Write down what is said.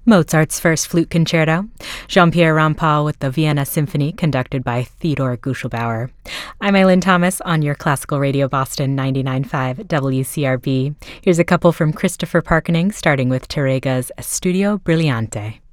Mozart's First Flute Concerto, Jean-Pierre Rampal with the Vienna Symphony conducted by Theodore Guschelbauer. I'm Eileen Thomas on your Classical Radio Boston 99.5 WCRB. Here's a couple from Christopher Parkening, starting with Tárrega's Studio Brillante.